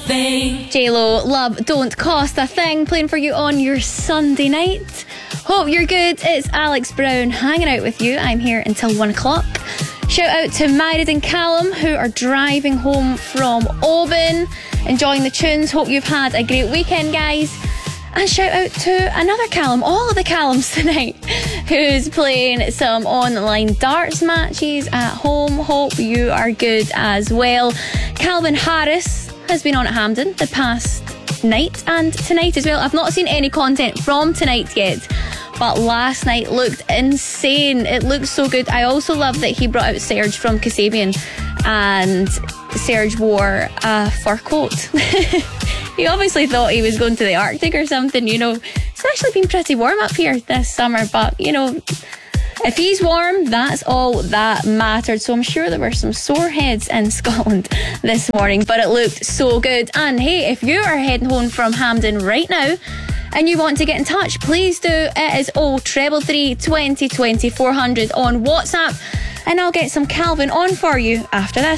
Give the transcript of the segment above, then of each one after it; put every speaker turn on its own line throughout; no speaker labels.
thing.
J-Lo, Love Don't Cost a Thing, playing for you on your Sunday night. Hope you're good. It's Alex Brown hanging out with you. I'm here until 1 o'clock. Shout out to Myrid and Callum, who are driving home from Oban, enjoying the tunes. Hope you've had a great weekend, guys. And shout out to another Callum, all of the Callums tonight, who's playing some online darts matches at home. Hope you are good as well. Calvin Harris has been on at Hampden the past night and tonight as well. I've not seen any content from tonight yet, but last night looked insane. It looked so good. I also love that he brought out Serge from Kasabian, and Serge wore a fur coat. He obviously thought he was going to the Arctic or something, you know. It's actually been pretty warm up here this summer, but, you know, if he's warm, that's all that mattered. So I'm sure there were some sore heads in Scotland this morning, but it looked so good. And hey, if you are heading home from Hampden right now and you want to get in touch, please do. It is 0333 20 20 400 on WhatsApp, and I'll get some Calvin on for you after this.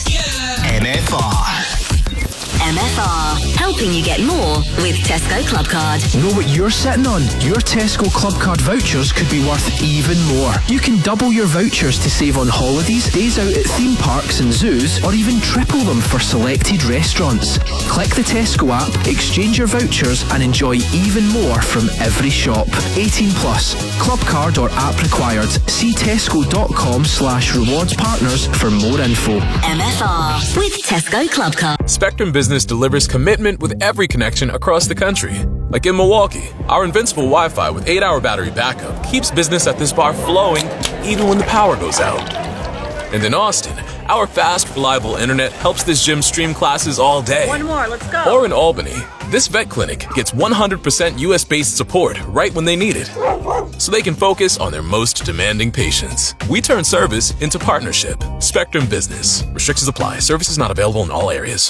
MFR, helping you get more with Tesco Club Card.
Know what you're sitting on? Your Tesco Club Card vouchers could be worth even more. You can double your vouchers to save on holidays, days out at theme parks and zoos, or even triple them for selected restaurants. Click the Tesco app, exchange your vouchers, and enjoy even more from every shop. 18 plus. Club Card or app required. See tesco.com/rewards partners for more info.
MFR with Tesco Club Card.
Spectrum Business delivers commitment with every connection across the country. Like in Milwaukee, our invincible Wi-Fi with 8-hour battery backup keeps business at this bar flowing even when the power goes out. And in Austin, our fast, reliable internet helps this gym stream classes all day.
One more, let's go.
Or in Albany, this vet clinic gets 100% US-based support right when they need it, so they can focus on their most demanding patients. We turn service into partnership. Spectrum Business. Restrictions apply. Services not available in all areas.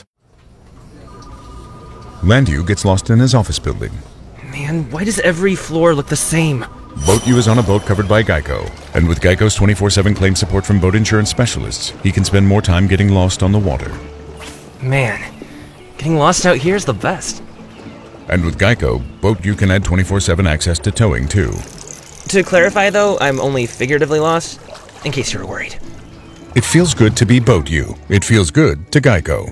Landu gets lost in his office building.
Man, why does every floor look the same?
BoatU is on a boat covered by Geico. And with Geico's 24/7 claim support from boat insurance specialists, he can spend more time getting lost on the water.
Man, getting lost out here is the best.
And with Geico, BoatU can add 24/7 access to towing too.
To clarify though, I'm only figuratively lost, in case you were worried.
It feels good to be BoatU. It feels good to Geico.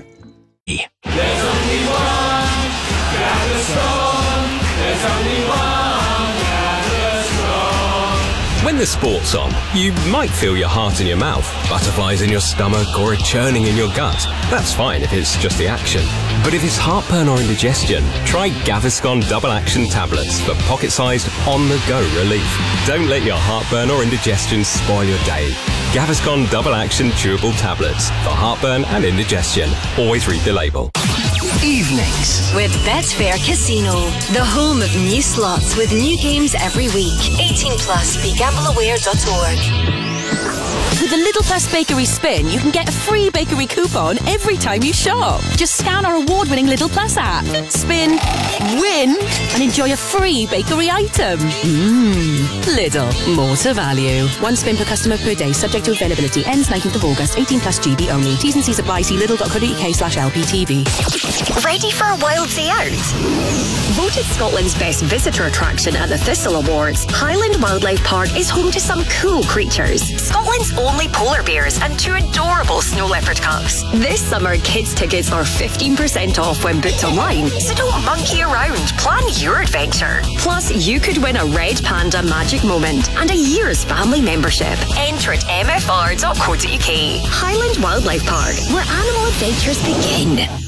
When the sport's on, you might feel your heart in your mouth, butterflies in your stomach, or a churning in your gut. That's fine if it's just the action. But if it's heartburn or indigestion, try Gaviscon Double Action Tablets for pocket-sized, on-the-go relief. Don't let your heartburn or indigestion spoil your day. Gaviscon Double Action Chewable Tablets for heartburn and indigestion. Always read the label.
Evenings with Betfair Casino, the home of new slots with new games every week. 18 plus, begambleaware.org.
With the Lidl Plus Bakery Spin, you can get a free bakery coupon every time you shop. Just scan our award-winning Lidl Plus app, spin, win, and enjoy a free bakery item. Lidl, more to value. One spin per customer per day, subject to availability. Ends 19th of August, 18 plus GB only. T's and C's apply. See lidl.co.uk/LPTV.
Ready for a wild day out? Voted Scotland's best visitor attraction at the Thistle Awards, Highland Wildlife Park is home to some cool creatures. Scotland's only polar bears and 2 adorable snow leopard cubs. This summer, kids' tickets are 15% off when booked online, so don't monkey around. Plan your adventure. Plus, you could win a Red Panda magic moment and a year's family membership. Enter at mfr.co.uk. Highland Wildlife Park, where animal adventures begin.